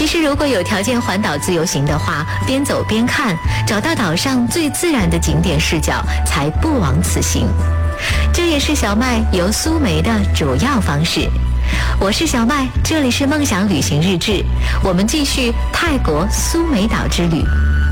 其实如果有条件环岛自由行的话，边走边看，找到岛上最自然的景点视角，才不枉此行。这也是小麦游苏梅的主要方式。我是小麦，这里是梦想旅行日志，我们继续泰国苏梅岛之旅。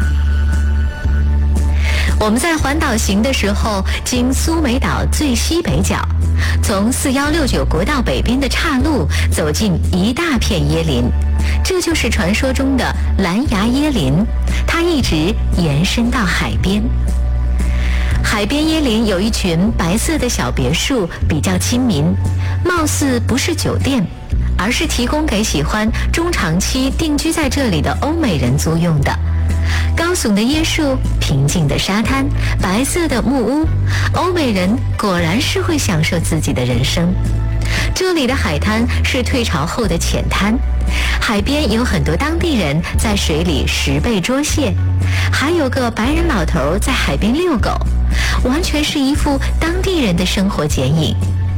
我们在环岛行的时候，经苏梅岛最西北角，从4169国道北边的岔路走进一大片椰林，这就是传说中的蓝芽椰林，它一直延伸到海边。海边椰林有一群白色的小别墅，比较亲民，貌似不是酒店，而是提供给喜欢中长期定居在这里的欧美人租用的。高耸的椰树，平静的沙滩，白色的木屋，欧美人果然是会享受自己的人生。这里的海滩是退潮后的浅滩，海边有很多当地人在水里拾贝捉蟹，还有个白人老头在海边遛狗，完全是一幅当地人的生活剪影。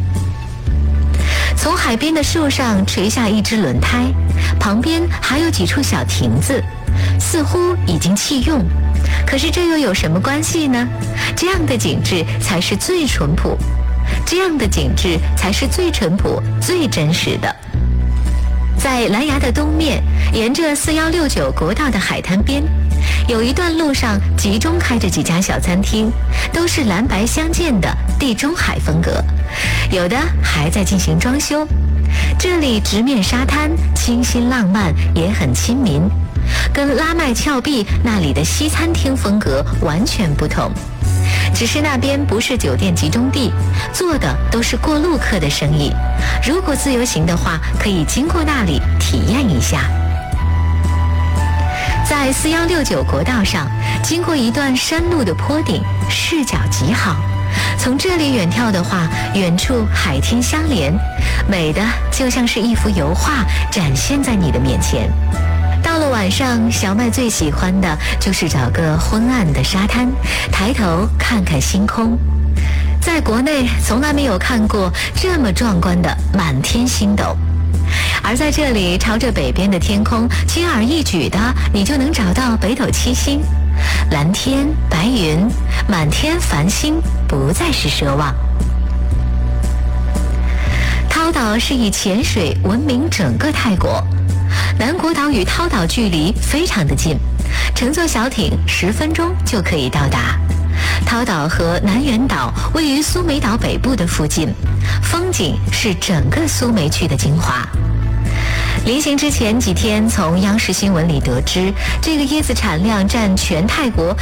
从海边的树上垂下一只轮胎，旁边还有几处小亭子，似乎已经弃用，可是这又有什么关系呢？这样的景致才是最淳朴，最真实的。在蓝芽的东面，沿着4169国道的海滩边，有一段路上集中开着几家小餐厅，都是蓝白相间的地中海风格，有的还在进行装修。这里直面沙滩，清新浪漫，也很亲民，跟拉麦峭壁那里的西餐厅风格完全不同。只是那边不是酒店集中地，做的都是过路客的生意。如果自由行的话，可以经过那里体验一下。在4169国道上，经过一段山路的坡顶，视角极好。从这里远眺的话，远处海天相连，美的就像是一幅油画展现在你的面前。到了晚上，小麦最喜欢的就是找个昏暗的沙滩，抬头看看星空。在国内从来没有看过这么壮观的满天星斗，而在这里朝着北边的天空，轻而易举的你就能找到北斗七星，蓝天白云，满天繁星，不再是奢望。涛岛是以潜水闻名整个泰国，南国岛与涛岛距离非常的近，乘坐小艇10分钟就可以到达。涛岛和南园岛位于苏梅岛北部的附近，风景是整个苏梅区的精华。临行之前几天，从央视新闻里得知，这个椰子产量占全泰国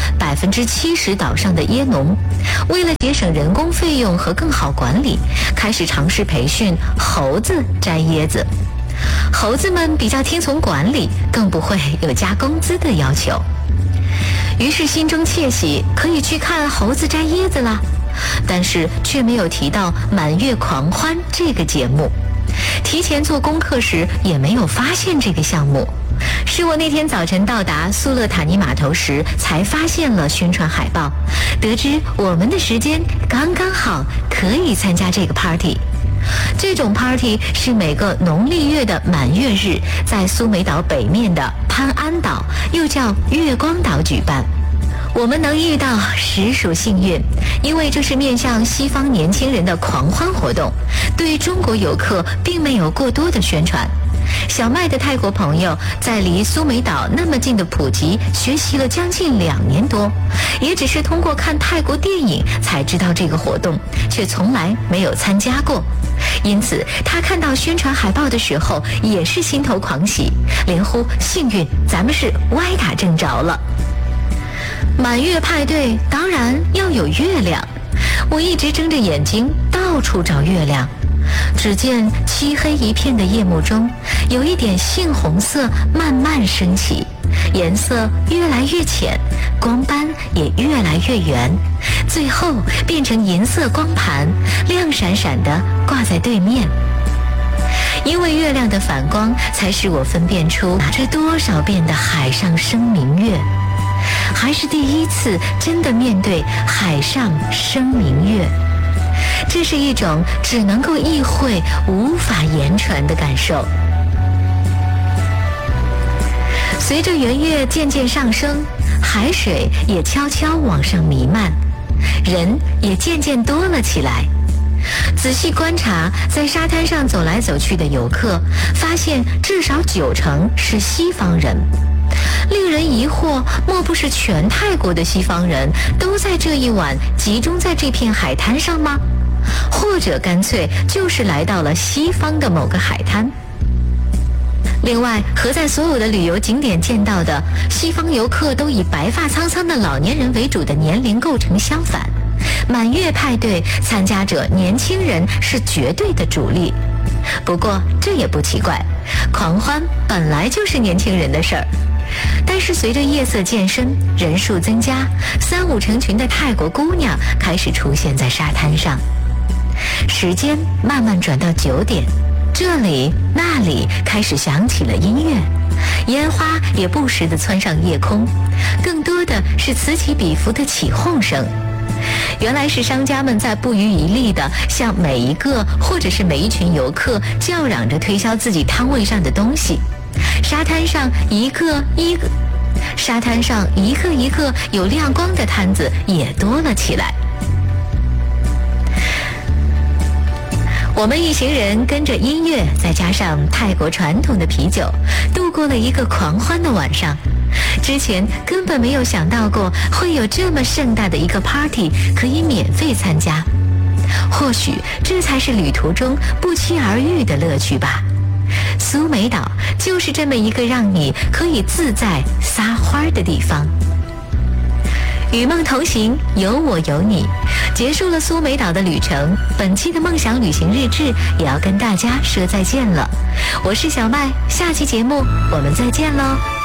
70%岛上的椰农，为了节省人工费用和更好管理，开始尝试培训猴子摘椰子。猴子们比较听从管理，更不会有加工资的要求。于是心中窃喜，可以去看猴子摘椰子了，但是却没有提到满月狂欢这个节目。提前做功课时也没有发现这个项目，是我那天早晨到达苏勒塔尼码头时才发现了宣传海报，得知我们的时间刚刚好，可以参加这个 party。这种 party 是每个农历月的满月日，在苏梅岛北面的潘安岛，又叫月光岛举办。我们能遇到实属幸运，因为这是面向西方年轻人的狂欢活动，对中国游客并没有过多的宣传。小麦的泰国朋友在离苏梅岛那么近的普吉学习了将近2年多，也只是通过看泰国电影才知道这个活动，却从来没有参加过。因此他看到宣传海报的时候也是心头狂喜，连呼幸运，咱们是歪打正着了。满月派对当然要有月亮，我一直睁着眼睛到处找月亮。只见漆黑一片的夜幕中，有一点杏红色慢慢升起，颜色越来越浅，光斑也越来越圆，最后变成银色光盘，亮闪闪地挂在对面。因为月亮的反光，才使我分辨出这多少遍的海上生明月，还是第一次真的面对海上生明月。这是一种只能够意会无法言传的感受。 随着圆月渐渐上升，海水也悄悄往上弥漫，人也渐渐多了起来。仔细观察在沙滩上走来走去的游客，发现至少90%是西方人。令人疑惑，莫不是全泰国的西方人都在这一晚集中在这片海滩上吗？或者干脆就是来到了西方的某个海滩。另外，和在所有的旅游景点见到的西方游客都以白发苍苍的老年人为主的年龄构成相反，满月派对参加者年轻人是绝对的主力。不过这也不奇怪，狂欢本来就是年轻人的事儿。但是随着夜色渐深，人数增加，3、5成群的泰国姑娘开始出现在沙滩上。时间慢慢转到9点，这里那里开始响起了音乐，烟花也不时地窜上夜空，更多的是此起彼伏的起哄声。原来是商家们在不遗余力地向每一个或者是每一群游客叫嚷着推销自己摊位上的东西。沙滩上一个一个有亮光的摊子也多了起来。我们一行人跟着音乐，再加上泰国传统的啤酒，度过了一个狂欢的晚上。之前根本没有想到过会有这么盛大的一个 party 可以免费参加，或许这才是旅途中不期而遇的乐趣吧。苏梅岛就是这么一个让你可以自在撒欢的地方。与梦同行，有我有你。结束了苏梅岛的旅程，本期的梦想旅行日志也要跟大家说再见了。我是小麦，下期节目我们再见喽。